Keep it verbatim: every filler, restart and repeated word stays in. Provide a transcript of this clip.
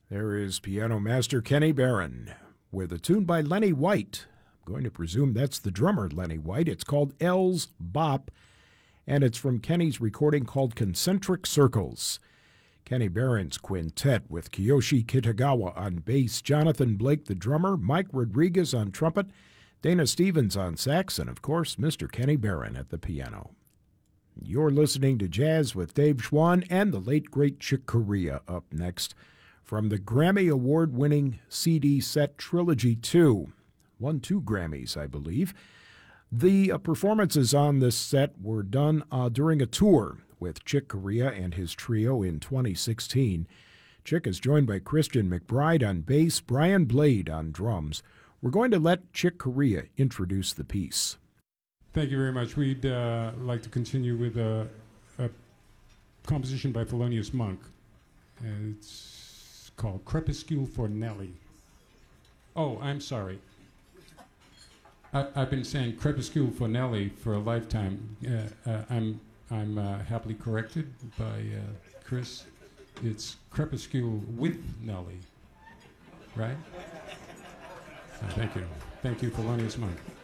There is piano master Kenny Barron with a tune by Lenny White. I'm going to presume that's the drummer, Lenny White. It's called L's Bop, and it's from Kenny's recording called Concentric Circles. Kenny Barron's quintet with Kiyoshi Kitagawa on bass, Jonathan Blake the drummer, Mike Rodriguez on trumpet, Dana Stevens on sax, and of course, Mister Kenny Barron at the piano. You're listening to Jazz with Dave Schwann and the late, great Chick Corea up next from the Grammy Award-winning C D set Trilogy two. Won two Grammys, I believe. The uh, performances on this set were done uh, during a tour with Chick Corea and his trio in twenty sixteen. Chick is joined by Christian McBride on bass, Brian Blade on drums. We're going to let Chick Corea introduce the piece. Thank you very much. We'd uh, like to continue with a, a composition by Thelonious Monk. Uh, it's called Crepuscule for Nellie. Oh, I'm sorry. I, I've been saying Crepuscule for Nellie for a lifetime. Uh, uh, I'm I'm uh, happily corrected by uh, Chris. It's Crepuscule with Nellie, right? Uh, thank you. Thank you, Thelonious Monk.